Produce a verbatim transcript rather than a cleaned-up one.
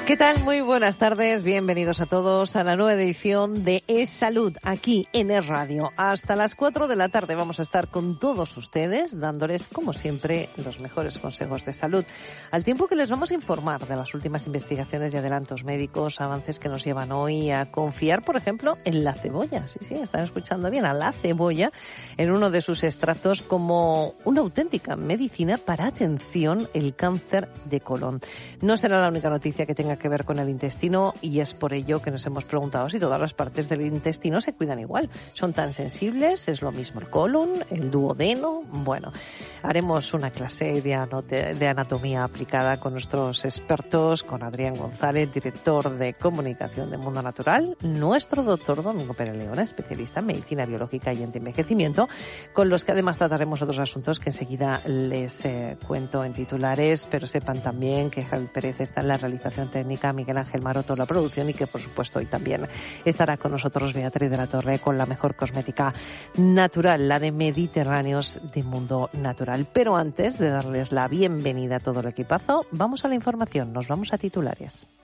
¿Qué tal? Muy buenas tardes, bienvenidos a todos a la nueva edición de Es Salud, aquí en Es Radio. Hasta las cuatro de la tarde vamos a estar con todos ustedes, dándoles, como siempre, los mejores consejos de salud. Al tiempo que les vamos a informar de las últimas investigaciones y adelantos médicos, avances que nos llevan hoy a confiar, por ejemplo, en la cebolla. Sí, sí, están escuchando bien, a la cebolla, en uno de sus extractos como una auténtica medicina para atención el cáncer de colon. No será la única noticia que tenga que ver con el intestino y es por ello que nos hemos preguntado si todas las partes del intestino se cuidan igual. ¿Son tan sensibles? ¿Es lo mismo el colon, el duodeno? Bueno, haremos una clase de, anote, de anatomía aplicada con nuestros expertos, con Adrián González, director de comunicación de Mundo Natural, nuestro doctor Domingo Pérez León, especialista en medicina biológica y antienvejecimiento, con los que además trataremos otros asuntos que enseguida les eh, cuento en titulares, pero sepan también que Javier Pérez está en la realización técnica, Miguel Ángel Maroto la producción y que por supuesto hoy también estará con nosotros Beatriz de la Torre con la mejor cosmética natural, la de Mediterráneos de Mundo Natural. Pero antes de darles la bienvenida a todo el equipazo, vamos a la información, nos vamos a titulares.